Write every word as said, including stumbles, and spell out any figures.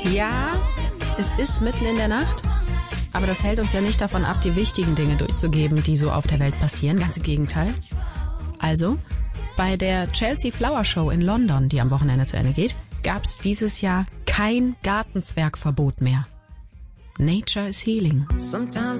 Ja, es ist mitten in der Nacht, aber das hält uns ja nicht davon ab, die wichtigen Dinge durchzugeben, die so auf der Welt passieren. Ganz im Gegenteil. Also, bei der Chelsea Flower Show in London, die am Wochenende zu Ende geht, gab es dieses Jahr kein Gartenzwergverbot mehr. Nature is healing. Sometimes